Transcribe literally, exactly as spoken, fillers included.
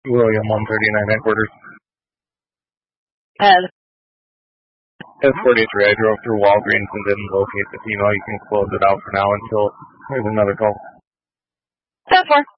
William one thirty-nine headquarters. Uh, S forty-three, I drove through Walgreens and didn't locate the female. You can close it out for now until there's another call. ten four.